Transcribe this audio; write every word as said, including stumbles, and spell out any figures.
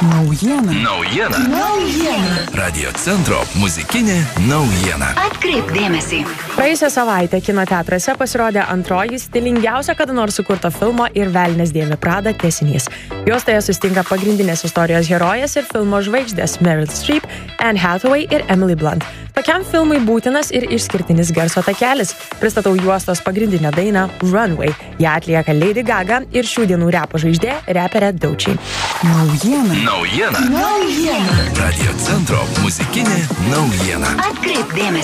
Naujiena. Naujiena. Naujiena. Radio centro muzikinė naujiena. Atkreipk dėmesį. Praėjusią savaitę kino teatruose pasirodė antroji stilingiausia kada nors sukurto filmo Ir velnias dėvi Prada tęsinys. Juostoje susitinka pagrindinės istorijos herojės ir filmo žvaigždės Meryl Streep, Anne Hathaway ir Emily Blunt. Tokiam filmui būtinas ir išskirtinis garso takelis. Pristatau juostos pagrindinę dainą Runway. Ją atlieka Lady Gaga ir šių dienų repo žvaigždė reperė Doechii. Naujiena. Naujiena. Naujiena. Radio centro muzikinė naujiena. Atkreipk dėmesį.